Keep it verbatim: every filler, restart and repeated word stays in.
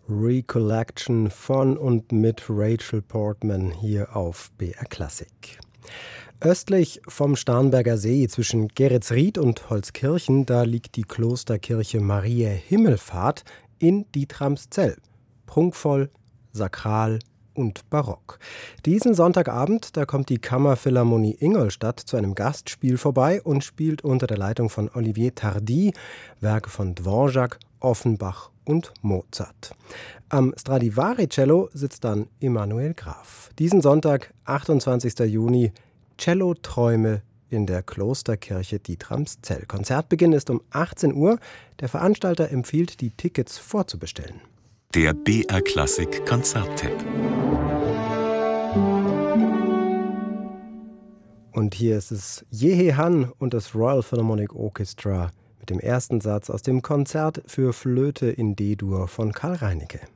Recollection von und mit Rachel Portman hier auf B R Klassik. Östlich vom Starnberger See zwischen Geretsried und Holzkirchen, da liegt die Klosterkirche Mariä Himmelfahrt in Dietramszell. Prunkvoll, sakral und barock. Diesen Sonntagabend, da kommt die Kammerphilharmonie Ingolstadt zu einem Gastspiel vorbei und spielt unter der Leitung von Olivier Tardy Werke von Dvorak, Offenbach und Mozart. Am Stradivari-Cello sitzt dann Emanuel Graf. Diesen Sonntag, achtundzwanzigster Juni, Cello-Träume in der Klosterkirche Dietramszell. Konzertbeginn ist um achtzehn Uhr. Der Veranstalter empfiehlt, die Tickets vorzubestellen. Der B R Klassik Konzerttipp. Und hier ist es Yehe Han und das Royal Philharmonic Orchestra mit dem ersten Satz aus dem Konzert für Flöte in D-Dur von Karl Reinecke.